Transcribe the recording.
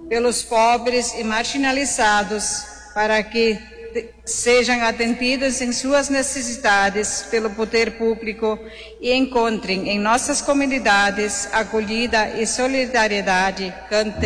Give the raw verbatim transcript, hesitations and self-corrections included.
pelos pobres e marginalizados, para que sejam atendidos em suas necessidades pelo poder público e encontrem em nossas comunidades acolhida e solidariedade. Cante